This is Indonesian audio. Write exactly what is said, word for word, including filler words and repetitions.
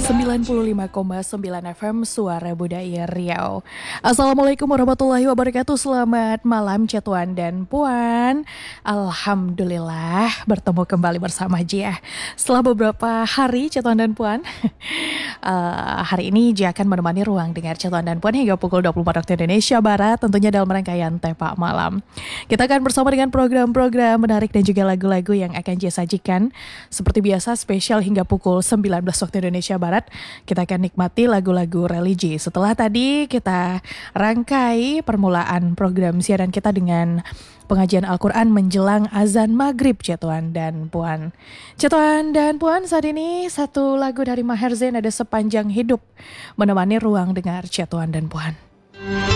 sembilan puluh lima koma sembilan F M Suara Budaya Riau. Assalamualaikum warahmatullahi wabarakatuh. Selamat malam Cetuan dan Puan. Alhamdulillah bertemu kembali bersama Jia setelah beberapa hari Cetuan dan Puan. uh, Hari ini Jia akan menemani ruang dengar Cetuan dan Puan hingga pukul dua puluh empat waktu Indonesia Barat, tentunya dalam rangkaian Tepak Malam. Kita akan bersama dengan program-program menarik dan juga lagu-lagu yang akan Jia sajikan. Seperti biasa spesial hingga pukul sembilan belas waktu Indonesia Barat, kita akan nikmati lagu-lagu religi. Setelah tadi kita rangkai permulaan program siaran kita dengan pengajian Al-Quran menjelang azan maghrib Cetuan dan Puan. Cetuan dan Puan, saat ini satu lagu dari Maher Zain, ada Sepanjang Hidup, menemani ruang dengar Cetuan dan Puan.